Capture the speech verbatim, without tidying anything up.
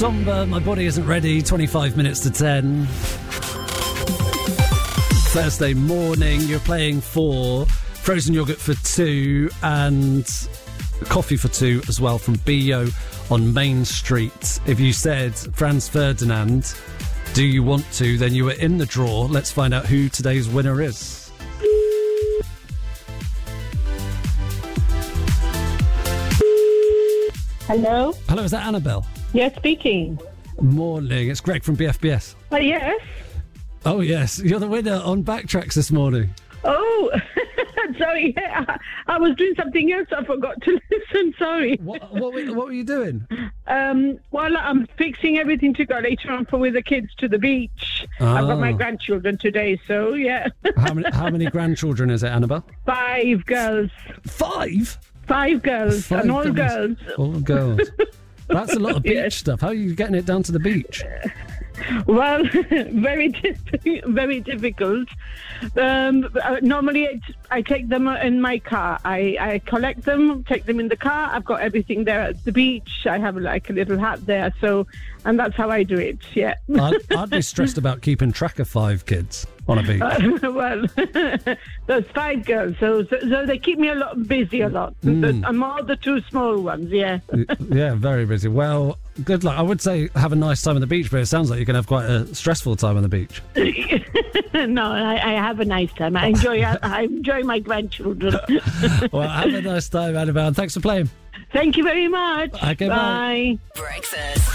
Somber, My Body Isn't Ready, twenty-five minutes to ten. Thursday morning, you're playing for frozen yoghurt for two and coffee for two as well from B O on Main Street. If you said Franz Ferdinand, do you want to, then you were in the draw. Let's find out who today's winner is. Hello? Hello, is that Annabelle? Yes, speaking. Morning, it's Greg from B F B S. Uh, yes. Oh, yes, you're the winner on Backtracks this morning. Oh, sorry. I, I was doing something else. I forgot to listen. Sorry. What, what, were, what were you doing? Um, well, I'm fixing everything to go later on for with the kids to the beach. Oh. I've got my grandchildren today, so yeah. How many, how many grandchildren is it, Annabelle? Five girls. Five? Five girls, Five and all girls. girls. All girls. That's a lot of beach Yes. stuff. How are you getting it down to the beach? Well, very, diff- very difficult. Um, uh, normally, I, t- I take them in my car. I, I collect them, take them in the car. I've got everything there at the beach. I have like a little hat there, so and that's how I do it. Yeah. I'd, I'd be stressed about keeping track of five kids on a beach. Uh, well, there's five girls, so, so so they keep me a lot busy a lot. Mm. I'm all the two small ones. Yeah. Yeah, very busy. Well, good luck. I would say have a nice time on the beach, but it sounds like you're going to have quite a stressful time on the beach. No, I, I have a nice time. I enjoy. I enjoy my grandchildren. Well, have a nice time, Annabelle, and thanks for playing. Thank you very much. Okay, bye. Bye. Breakfast.